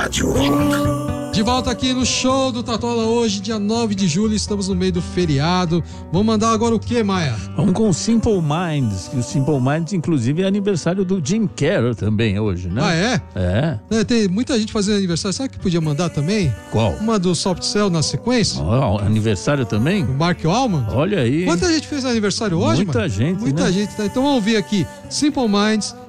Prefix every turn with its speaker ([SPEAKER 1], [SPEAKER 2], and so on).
[SPEAKER 1] rádio.
[SPEAKER 2] De volta aqui no show do Tatola hoje, dia 9 de julho, estamos no meio do feriado. Vamos mandar agora o que, Maia?
[SPEAKER 3] Vamos com o Simple Minds, que o Simple Minds, inclusive, é aniversário do Jim Carrey também hoje, né?
[SPEAKER 2] Ah, é?
[SPEAKER 3] É.
[SPEAKER 2] Tem muita gente fazendo aniversário. Sabe que podia mandar também?
[SPEAKER 3] Qual?
[SPEAKER 2] Uma do Soft Cell na sequência.
[SPEAKER 3] Aniversário também?
[SPEAKER 2] O Mark Almond.
[SPEAKER 3] Olha aí.
[SPEAKER 2] Quanta gente fez aniversário hoje,
[SPEAKER 3] Muita
[SPEAKER 2] mano?
[SPEAKER 3] gente,
[SPEAKER 2] Muita
[SPEAKER 3] né?
[SPEAKER 2] gente. Tá? Então vamos ouvir aqui Simple Minds